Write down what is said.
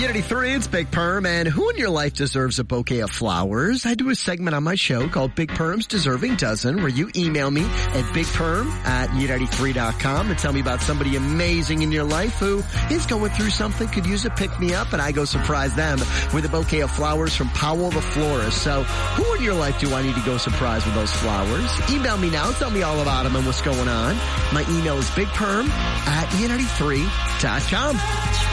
E83, it's Big Perm, and who in your life deserves a bouquet of flowers? I do a segment on my show called Big Perm's Deserving Dozen, where you email me at bigperm@e83.com and tell me about somebody amazing in your life who is going through something, could use a pick-me-up, and I go surprise them with a bouquet of flowers from Powell the Florist. So who in your life do I need to go surprise with those flowers? Email me now. Tell me all about them and what's going on. My email is bigperm@e93.com.